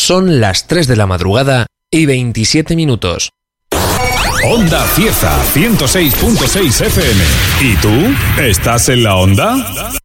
Son las 3 de la madrugada y 27 minutos. Onda Cieza, 106.6 FM. ¿Y tú? ¿Estás en la onda?